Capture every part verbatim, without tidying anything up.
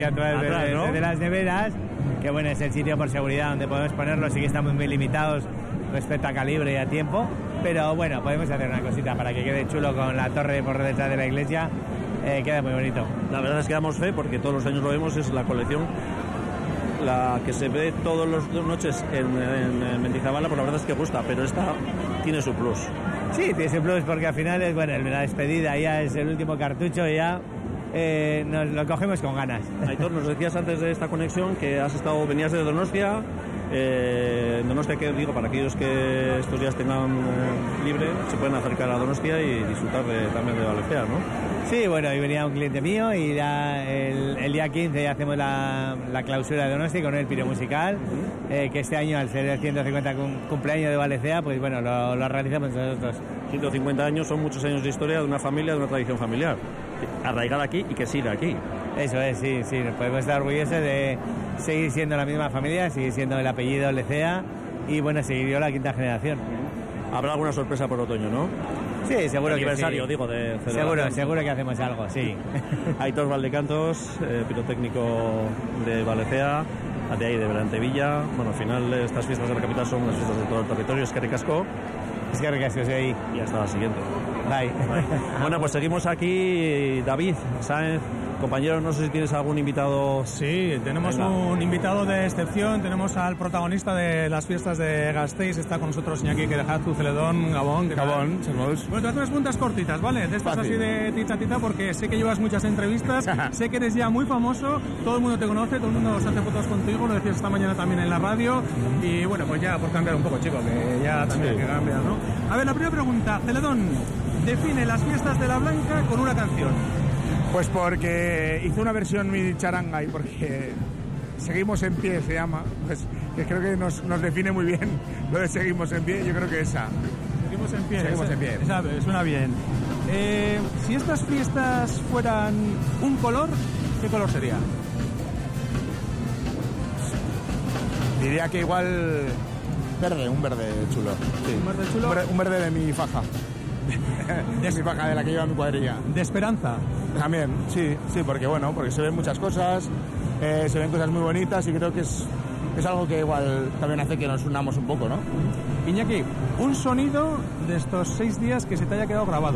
a través Atrás, de, ¿no? de, de las neveras, que bueno, es el sitio por seguridad donde podemos ponerlo, sí que estamos muy limitados respecto a calibre y a tiempo, pero bueno, podemos hacer una cosita para que quede chulo con la torre por detrás de la iglesia, eh, queda muy bonito. La verdad es que damos fe, porque todos los años lo vemos, es la colección la que se ve todas las noches en, en, en Mendizabala, pues la verdad es que gusta, pero esta tiene su plus. Sí, tiene su plus porque al final es bueno, la despedida ya es el último cartucho y ya eh, nos lo cogemos con ganas. Aitor, nos decías antes de esta conexión que has estado, venías de Donostia. Eh, Donostia, que digo, para aquellos que estos días tengan eh, libre, se pueden acercar a Donostia y disfrutar de, también de Valecea, ¿no? Sí, bueno, y venía un cliente mío y ya el, el día quince ya hacemos la, la clausura de Donostia con el piro musical, uh-huh. eh, que este año, al ser el ciento cincuenta cum, cumpleaños de Valecea, pues bueno, lo, lo realizamos nosotros. ciento cincuenta años son muchos años de historia de una familia, de una tradición familiar, arraigada aquí y que sigue aquí. Eso es, sí, sí, nos podemos estar orgullosos de seguir siendo la misma familia, seguir siendo el apellido Lecea y bueno, seguir yo la quinta generación. Habrá alguna sorpresa por otoño, ¿no? Sí, seguro que aniversario, sí. digo, de celebración. Seguro, seguro que hacemos algo, sí. Aitor Valdecantos, eh, pirotécnico de Valecea, de ahí de Berantevilla. Bueno, al final estas fiestas de la capital son las fiestas de todo el territorio. Es que ricasco. Es que ricasco, sí. Ahí. Y hasta la siguiente. Bye. Bye. Bueno, pues seguimos aquí. David Sáenz, compañero, no sé si tienes algún invitado. Sí, tenemos Venga. un invitado de excepción. Tenemos al protagonista de las fiestas de Gasteiz. Está con nosotros Iñaki Querejazu, Celedón, Gabón. Gabón, somos. Bueno, te haces unas preguntas cortitas, ¿vale? De estas Fácil. así de tita tita, porque sé que llevas muchas entrevistas, sé que eres ya muy famoso, todo el mundo te conoce, todo el mundo se hace fotos contigo, lo decías esta mañana también en la radio. Y bueno, pues ya por cambiar un poco, chico, que ya también Sí. hay que cambiar, ¿no? A ver, la primera pregunta, Celedón, define las fiestas de la Blanca con una canción. Pues porque hice una versión mi charanga y porque seguimos en pie se llama, pues que creo que nos, nos define muy bien lo de seguimos en pie, yo creo que esa. Seguimos en pie. Seguimos esa, en pie. Esa, suena bien. Eh, si estas fiestas fueran un color, ¿qué color sería? Diría que igual verde, un verde chulo. Sí. ¿Un verde chulo? Un verde, un verde de mi faja. De mi faja, de la que lleva mi cuadrilla. De esperanza. También, sí, sí, porque bueno, porque se ven muchas cosas, eh, se ven cosas muy bonitas y creo que es, es algo que igual también hace que nos unamos un poco, ¿no? Iñaki, un sonido de estos seis días que se te haya quedado grabado.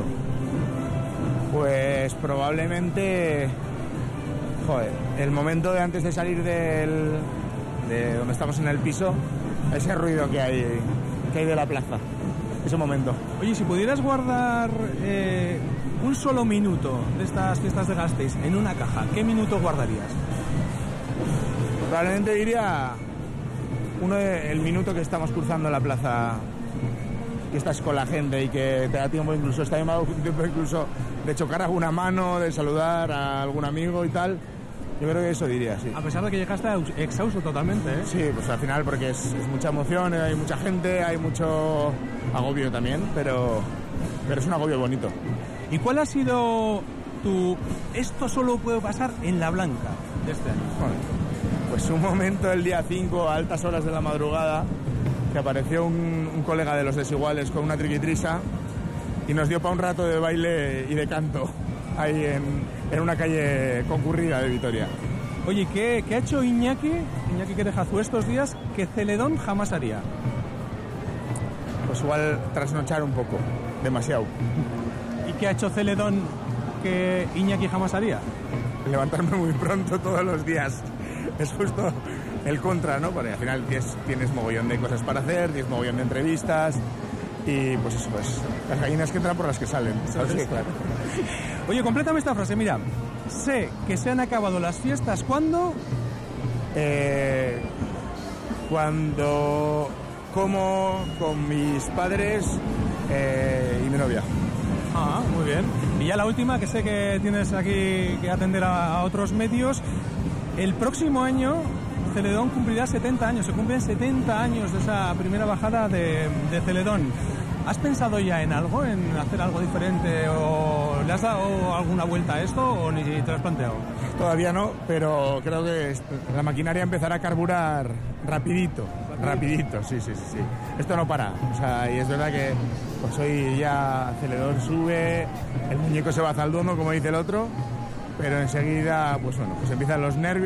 Pues probablemente, joder, el momento de antes de salir del, de donde estamos en el piso, ese ruido que hay, que hay de la plaza, ese momento. Oye, si pudieras guardar eh, un solo minuto de estas fiestas de Gasteiz en una caja, ¿qué minuto guardarías? Probablemente diría uno de, el minuto que estamos cruzando la plaza, que estás con la gente y que te da tiempo incluso, está llamado tiempo incluso de chocar alguna mano, de saludar a algún amigo y tal. Yo creo que eso diría, sí. A pesar de que llegaste exhausto totalmente, ¿eh? Sí, pues al final porque es, es mucha emoción, hay mucha gente, hay mucho agobio también, pero, pero es un agobio bonito. ¿Y cuál ha sido tu... esto solo puede pasar en la Blanca de este año? Bueno, pues un momento el día cinco, a altas horas de la madrugada, que apareció un, un colega de los Desiguales con una triquitrisa y nos dio para un rato de baile y de canto ahí en, en una calle concurrida de Vitoria. Oye, ¿qué, qué ha hecho Iñaki, Iñaki Querejazu estos días que Celedón jamás haría? Pues igual trasnochar un poco, demasiado. ¿Y qué ha hecho Celedón que Iñaki jamás haría? Levantarme muy pronto todos los días. Es justo el contra, ¿no? Porque al final tienes, tienes mogollón de cosas para hacer, tienes mogollón de entrevistas y pues eso, pues las gallinas que entran por las que salen. ¿Sabes? Sí, claro. Oye, complétame esta frase, mira. Sé que se han acabado las fiestas cuando... Eh, cuando como con mis padres eh, y mi novia. Ah, muy bien. Y ya la última, que sé que tienes aquí que atender a, a otros medios. El próximo año Celedón cumplirá setenta años, se cumplen setenta años de esa primera bajada de, de Celedón. ¿Has pensado ya en algo, en hacer algo diferente o le has dado alguna vuelta a esto o ni te lo has planteado? Todavía no, pero creo que la maquinaria empezará a carburar rapidito, rapidito, sí, sí, sí, sí. Esto no para, o sea, y es verdad que pues hoy ya Celedón sube, el muñeco se va a Zalduondo, como dice el otro, pero enseguida, pues bueno, pues empiezan los nervios.